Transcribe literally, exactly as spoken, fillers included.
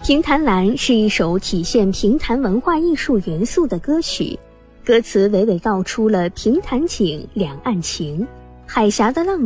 评弹蓝是一首体现评弹文化艺术元素的歌曲，歌词娓娓道出了评弹景两岸情，海峡的浪